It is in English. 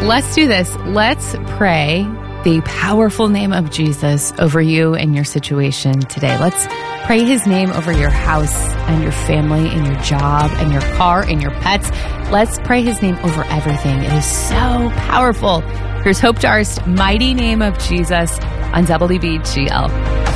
let's do this. Let's pray the powerful name of Jesus over you and your situation today. Let's pray his name over your house and your family and your job and your car and your pets. Let's pray his name over everything. It is so powerful. Here's Hope Darst, Mighty Name of Jesus on WBGL.